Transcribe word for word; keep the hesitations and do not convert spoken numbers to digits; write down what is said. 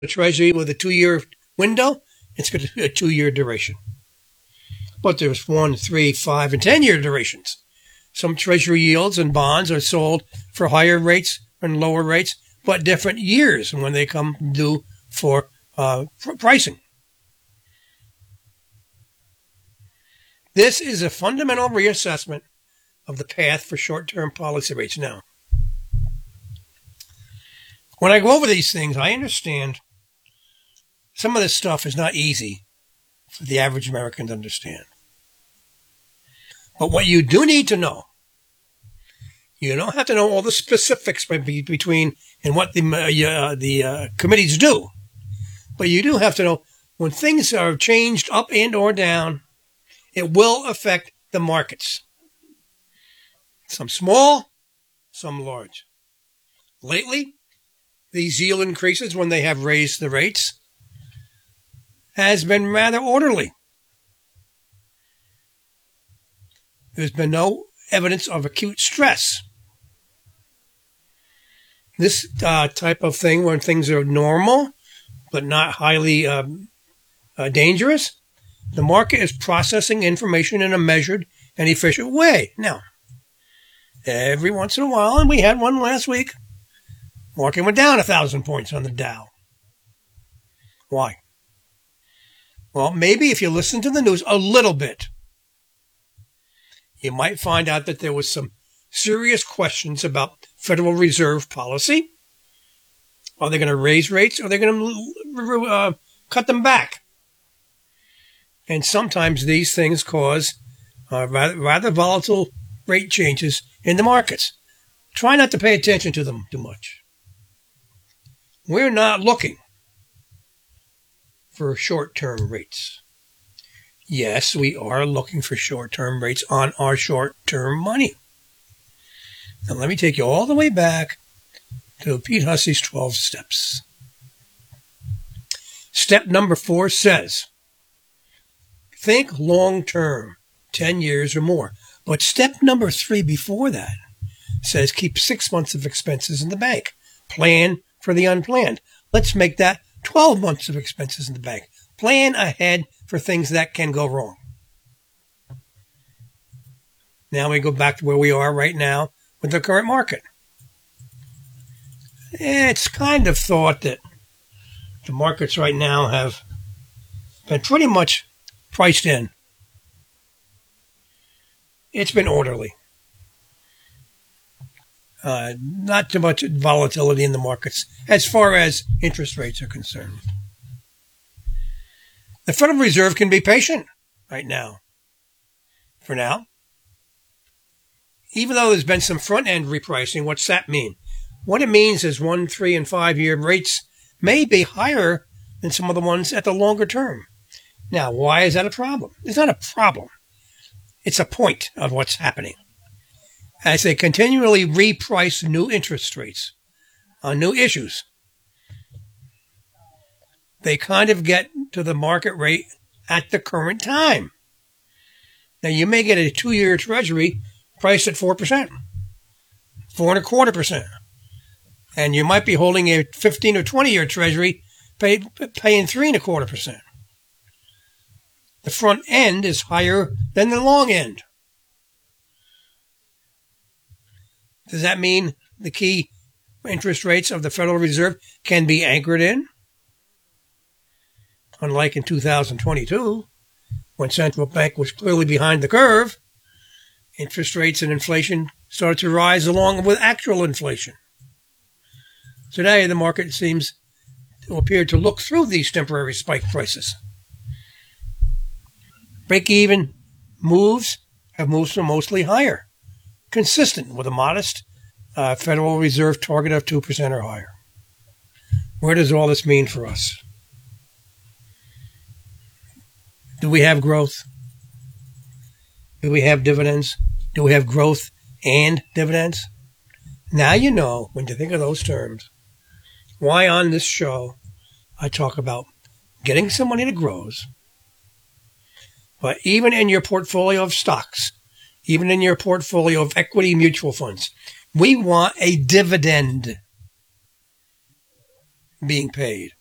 a treasury with a two-year window, it's got a two-year duration. But there's one, three, five, and ten-year durations. Some treasury yields and bonds are sold for higher rates and lower rates, but different years when they come due for uh, pr- pricing. This is a fundamental reassessment of the path for short-term policy rates now. When I go over these things, I understand some of this stuff is not easy for the average American to understand. But what you do need to know, you don't have to know all the specifics between and what the uh, the uh, committees do, but you do have to know when things are changed up and or down, it will affect the markets. Some small, some large. Lately, these yield increases when they have raised the rates has been rather orderly. There's been no evidence of acute stress. This uh, type of thing, when things are normal but not highly um, uh, dangerous, the market is processing information in a measured and efficient way. Now, every once in a while, and we had one last week, market went down a thousand points on the Dow. Why? Well, maybe if you listen to the news a little bit, you might find out that there was some serious questions about Federal Reserve policy. Are they going to raise rates or are they going to uh, cut them back? And sometimes these things cause uh, rather, rather volatile rate changes in the markets. Try not to pay attention to them too much. We're not looking for short-term rates. Yes, we are looking for short-term rates on our short-term money. Now, let me take you all the way back to Pete Hussey's twelve steps. Step number four says, think long-term, ten years or more. But step number three before that says keep six months of expenses in the bank. Plan for the unplanned. Let's make that twelve months of expenses in the bank. Plan ahead for things that can go wrong. Now we go back to where we are right now with the current market. It's kind of thought that the markets right now have been pretty much priced in. It's been orderly. Uh, not too much volatility in the markets as far as interest rates are concerned. The Federal Reserve can be patient right now. For now. Even though there's been some front-end repricing, what's that mean? What it means is one, three, and five-year rates may be higher than some of the ones at the longer term. Now, why is that a problem? It's not a problem. It's a point of what's happening. As they continually reprice new interest rates on new issues, they kind of get to the market rate at the current time. Now, you may get a two-year treasury priced at four percent, four and a quarter percent. And you might be holding a fifteen or twenty-year treasury pay, paying three and a quarter percent. The front end is higher than the long end. Does that mean the key interest rates of the Federal Reserve can be anchored in? Unlike in two thousand twenty-two, when central bank was clearly behind the curve, interest rates and inflation started to rise along with actual inflation. Today, the market seems to appear to look through these temporary spike prices. Break-even moves have moved mostly higher, consistent with a modest uh, Federal Reserve target of two percent or higher. Where does all this mean for us? Do we have growth? Do we have dividends? Do we have growth and dividends? Now you know, when you think of those terms, why on this show I talk about getting some money that grows. But even in your portfolio of stocks, even in your portfolio of equity mutual funds, we want a dividend being paid.